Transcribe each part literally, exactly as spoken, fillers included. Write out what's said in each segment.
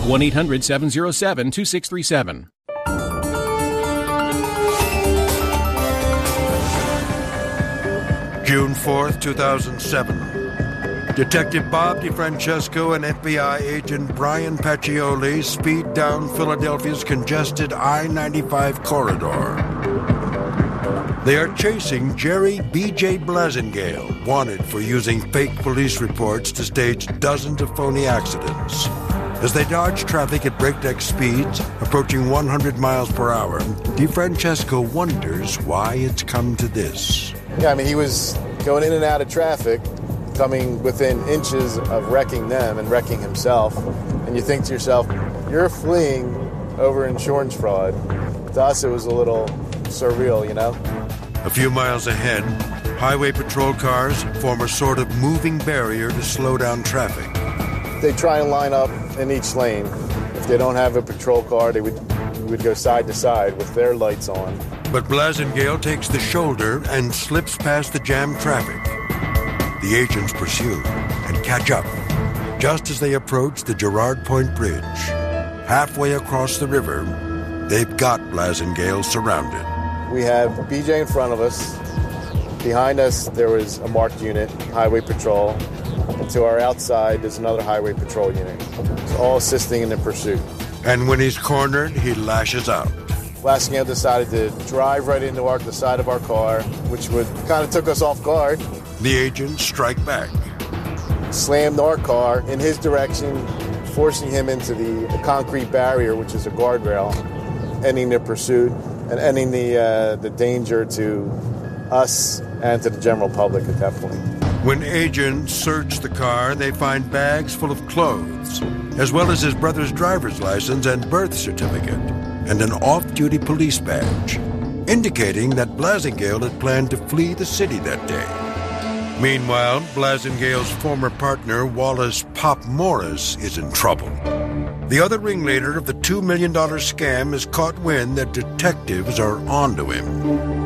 one eight hundred seven oh seven two six three seven. June fourth, two thousand seven. Detective Bob DeFrancesco and F B I agent Brian Paccioli speed down Philadelphia's congested I ninety-five corridor. They are chasing Jerry B J Blasingale, wanted for using fake police reports to stage dozens of phony accidents. As they dodge traffic at breakneck speeds, approaching one hundred miles per hour, DeFrancesco wonders why it's come to this. Yeah, I mean, he was going in and out of traffic, coming within inches of wrecking them and wrecking himself. And you think to yourself, you're fleeing over insurance fraud. To us, it was a little surreal, you know? A few miles ahead, highway patrol cars form a sort of moving barrier to slow down traffic. They try and line up in each lane. If they don't have a patrol car, they would, would go side to side with their lights on. But Blasingale takes the shoulder and slips past the jammed traffic. The agents pursue and catch up just as they approach the Girard Point Bridge. Halfway across the river, they've got Blasingale surrounded. We have B J in front of us. Behind us, there was a marked unit, Highway Patrol. And to our outside, there's another Highway Patrol unit. It's all assisting in the pursuit. And when he's cornered, he lashes out. Blasingale decided to drive right into our, the side of our car, which would kind of took us off guard. The agents strike back. Slammed our car in his direction, forcing him into the, the concrete barrier, which is a guardrail, ending the pursuit and ending the uh, the danger to us and to the general public at that point. When agents search the car, they find bags full of clothes, as well as his brother's driver's license and birth certificate, and an off-duty police badge, indicating that Blasingale had planned to flee the city that day. Meanwhile, Blasingale's former partner, Wallace Pop Morris, is in trouble. The other ringleader of the two million dollars scam has caught wind that detectives are onto him.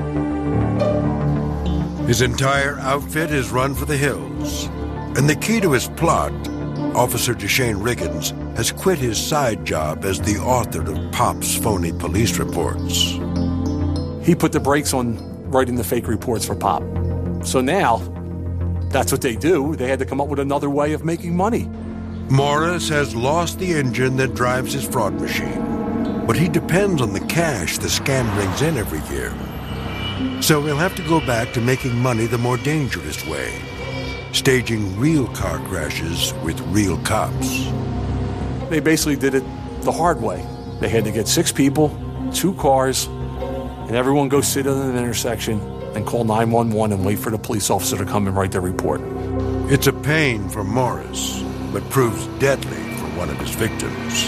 His entire outfit is run for the hills, and the key to his plot, Officer Deshane Riggins, has quit his side job as the author of Pop's phony police reports. He put the brakes on writing the fake reports for Pop. So now, that's what they do. They had to come up with another way of making money. Morris has lost the engine that drives his fraud machine, but he depends on the cash the scam brings in every year. So he'll have to go back to making money the more dangerous way, staging real car crashes with real cops. They basically did it the hard way. They had to get six people, two cars, and everyone go sit in an intersection and call nine one one and wait for the police officer to come and write their report. It's a pain for Morris, but proves deadly for one of his victims.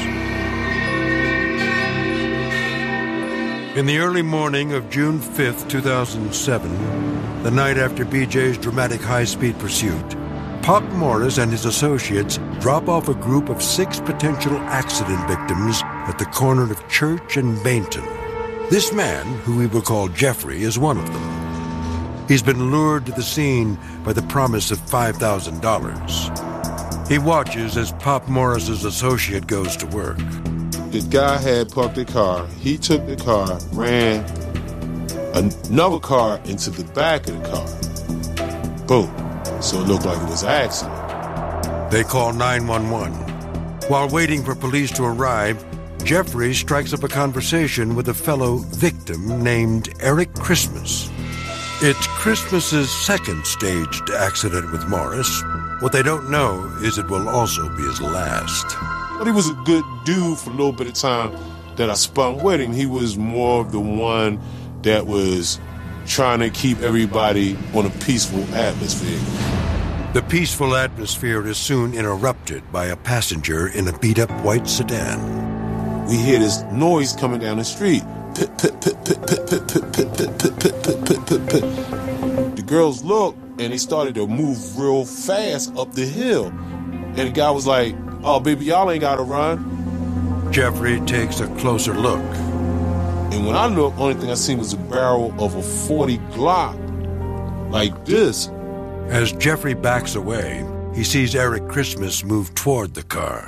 In the early morning of June fifth, two thousand seven, the night after B J's dramatic high-speed pursuit, Pop Morris and his associates drop off a group of six potential accident victims at the corner of Church and Bainton. This man, who we will call Jeffrey, is one of them. He's been lured to the scene by the promise of five thousand dollars. He watches as Pop Morris's associate goes to work. The guy had parked the car. He took the car, ran another car into the back of the car. Boom. So it looked like it was an accident. They call nine one one. While waiting for police to arrive, Jeffrey strikes up a conversation with a fellow victim named Eric Christmas. It's Christmas's second staged accident with Morris. What they don't know is it will also be his last. But he was a good dude for a little bit of time that I spent with him. He was more of the one that was trying to keep everybody on a peaceful atmosphere. The peaceful atmosphere is soon interrupted by a passenger in a beat-up white sedan. We hear this noise coming down the street. Pit, pit, pit, pit, pit, pit, pit, pit, pit, pit, pit, pit, pit, pit, pit. The girls looked, and they started to move real fast up the hill. And the guy was like, "Oh, baby, y'all ain't got to run." Jeffrey takes a closer look. And when I looked, only thing I seen was a barrel of a forty Glock, like this. As Jeffrey backs away, he sees Eric Christmas move toward the car.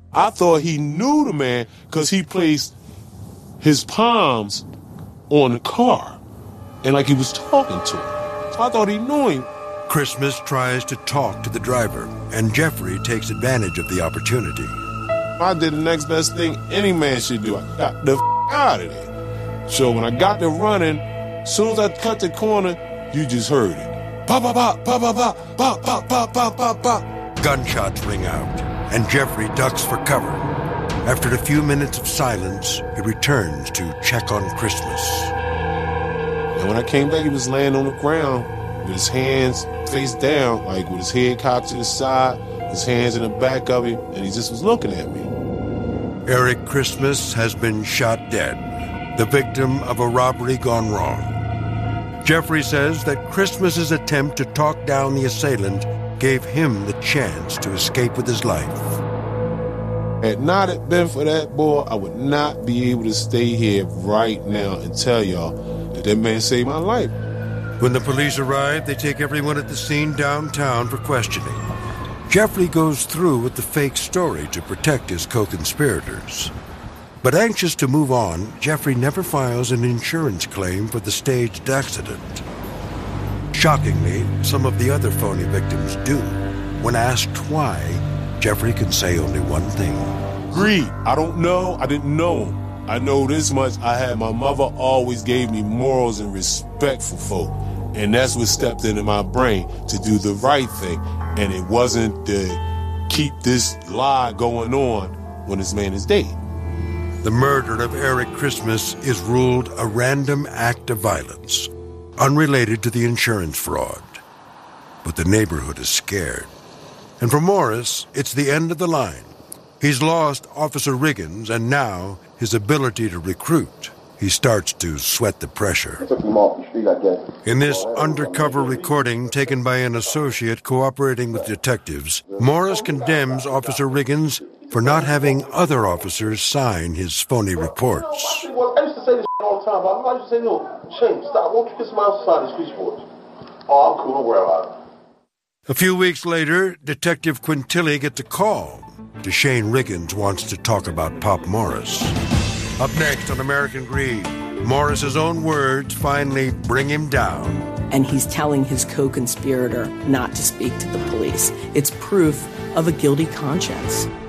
I thought he knew the man because he placed his palms on the car and like he was talking to him. So I thought he knew him. Christmas tries to talk to the driver, and Jeffrey takes advantage of the opportunity. I did the next best thing any man should do. I got the f*** out of there. So when I got to running, as soon as I cut the corner, you just heard it. Pop, pop, pop, pop, pop, pop, pop, pop, pop, pop, pop. Gunshots ring out, and Jeffrey ducks for cover. After a few minutes of silence, he returns to check on Christmas. And when I came back, he was laying on the ground with his hands face down, like with his head cocked to the side, his hands in the back of him, and he just was looking at me. Eric Christmas has been shot dead, the victim of a robbery gone wrong. Jeffrey says that Christmas's attempt to talk down the assailant gave him the chance to escape with his life. Had not it been for that boy, I would not be able to stay here right now and tell y'all that that man saved my life. When the police arrive, they take everyone at the scene downtown for questioning. Jeffrey goes through with the fake story to protect his co-conspirators. But anxious to move on, Jeffrey never files an insurance claim for the staged accident. Shockingly, some of the other phony victims do. When asked why, Jeffrey can say only one thing. Greed. I don't know. I didn't know him. I know this much. I had my mother always gave me morals and respect for folk. And that's what stepped into my brain to do the right thing. And it wasn't to keep this lie going on when this man is dead. The murder of Eric Christmas is ruled a random act of violence, unrelated to the insurance fraud. But the neighborhood is scared. And for Morris, it's the end of the line. He's lost Officer Riggins, and now his ability to recruit. He starts to sweat the pressure. In this undercover recording taken by an associate cooperating with detectives, Morris condemns Officer Riggins for not having other officers sign his phony reports. I used to say this all the time, but I used to say, no, Shane, stop, won't you get some outside these police reports? Oh, I'm cool, don't worry about it. A few weeks later, Detective Quintilli gets a call. Deshane Riggins wants to talk about Pop Morris. Up next on American Greed, Morris's own words finally bring him down. And he's telling his co-conspirator not to speak to the police. It's proof of a guilty conscience.